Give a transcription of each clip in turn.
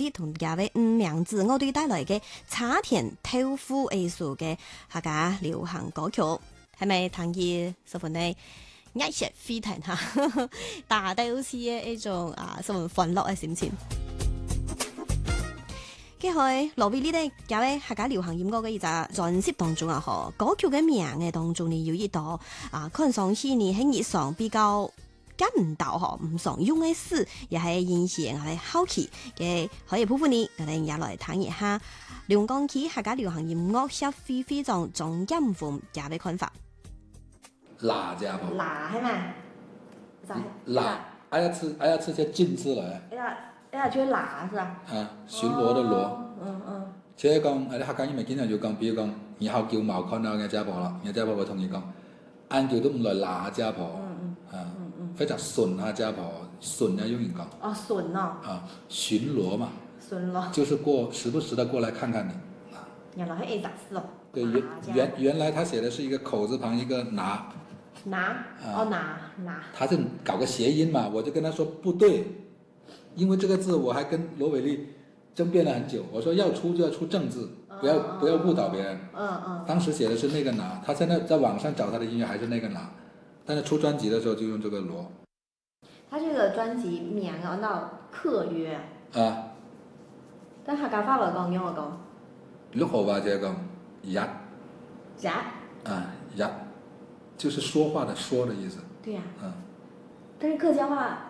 弟同家嘅名字，我哋帶來嘅茶田豆腐藝術嘅客家流行歌曲，係咪同意十分呢？熱血沸騰嚇，大家好似一種十分歡樂嘅心情。佢喺羅威呢啲有咧客家流行音樂嘅一隻專輯當中啊，歌曲嘅名嘅當中你要一道看上去你喺日常比較揀唔到唔常用嘅詞，又係現時我哋好奇嘅可以部分你，我哋也來睇一下龍崗區客家流行音樂協會會長總監副嘅嘅看法。 辣家伙， 辣係咪？ 辣，還要吃些精緻來。 就辣是吧？ 巡邏的邏。即係講，客家人咪經常就講，比如講，以後叫茅看到嘅家婆啦，嘅家婆會同你講，晏叫都唔來辣家婆，非常順下家婆，順啊用人講。哦，順哦。巡邏嘛。巡邏。就是時不時的過來看看你。 原來係一雜事咯。 對，原來他寫的是一個口字旁一個拿。拿。他是搞個諧音嘛，我就跟他說不對。因為這個字我還跟羅偉麗爭辯了很久，我說要出就要出正字，不要誤導別人。當時寫的是那個拿，他現在在網上找他的音樂還是那個拿，但是出專輯的時候就用這個羅。 他這個專輯名按照客約。但客家話來講，用我講。 六號話就講日。日。就是說話的說的意思。 對呀。但是客家話。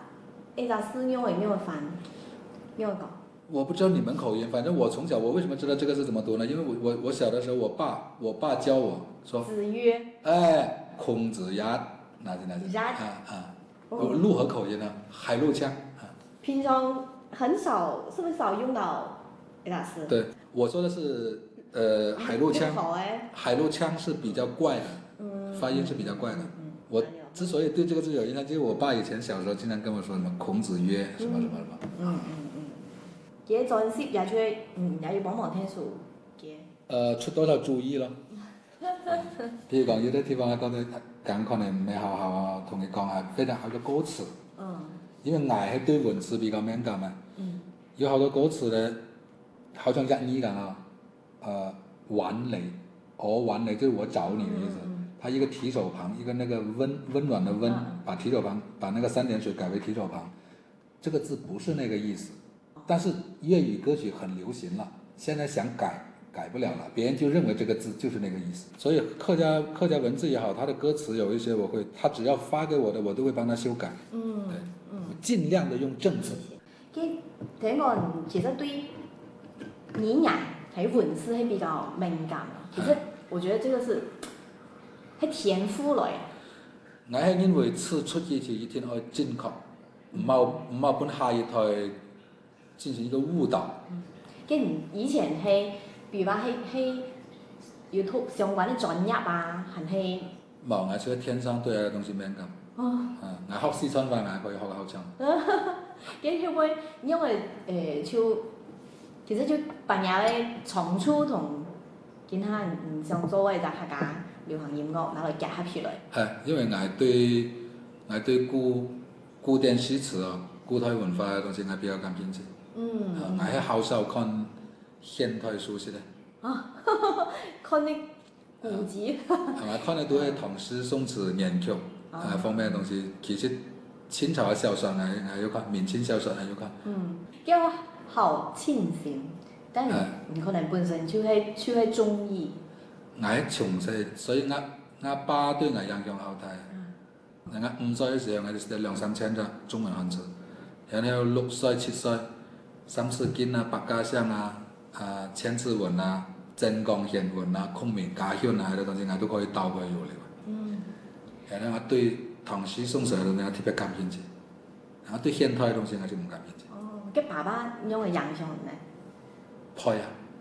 我不知道你們口音，反正我從小我為什麼知道這個字怎麼讀呢？因為我小的時候，我爸教我說子曰， 孔子曰，哪陸河口音啊，海陸腔平常很少，是不是少用到對，我說的是海陸腔，海陸腔是比較怪的，發音是比較怪的。我之所以對這個字有印象，就是我爸以前小時候經常跟我說什麼孔子曰什麼什麼什麼。 嘅專輯也出，也要幫忙聽數嘅。 出多少注意咯。譬如講有啲地方覺得咁可能唔係好好同你講係非常好嘅歌詞。因為我係對文詞比較敏感嘛。有好多歌詞呢，好像日語咁揾你，我揾你就是我找你的意思。它一個提手旁，一個那個溫暖的溫，把提手旁把那個三點水改為提手旁，這個字不是那個意思。但是粵語歌曲很流行了，現在想改不了了，別人就認為這個字就是那個意思。所以客家文字也好，它的歌詞有一些他只要發給我的，我都會幫他修改。盡量的用正字。 聽講其實對語言喺文字係比較敏感，其實我覺得這個是。係天賦來， 我係因為次出嘢就一定要正確，唔好本下一台進行一個誤導。 以前係，比如話係要讀相關的專業啊，還係冇，我係天生對嗰啲東西敏感。我學四川話，我可以學得好強。 會唔會因為其實就扮演咧長處同其他人唔想做嘅就客家流行音樂，拿來結合起來。係， 因為我對古典詩詞古代文化嘅東西我比較感興趣。我係好少看現代書籍嘅。 看啲古籍。 我看嘅都係唐詩、宋詞、元曲方面嘅東西。其實清朝嘅小說我有看，明清小說我有看。 叫我好清醒，但係唔可能本身就係中意。 我係從細，所以我爸對我影響好大。我5歲嘅時候，我就識得2-3千隻中文漢字。然後6歲、7歲，三字經啊、百家姓啊、千字文啊、真講賢文啊、孔明家訓啊，呢啲東西我都可以倒過有嚟。然後我對唐詩宋詞嘅東西我特別感興趣。然後對現代嘅東西我就唔感興趣。 嘅爸爸有冇影響呢？ 係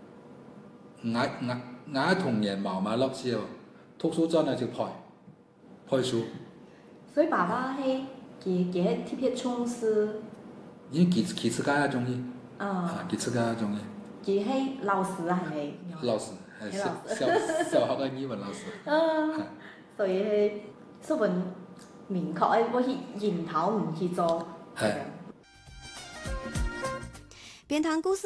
啊，我童年冇乜樂趣，讀書真係就派書。 所以爸爸係佢特別重視。 因為佢自家也中意。佢自家也中意。 佢係老師啊，係咪？ 老師係小學嘅語文老師。 所以係十分明確，我去研討唔去做。 係。 邊談故事？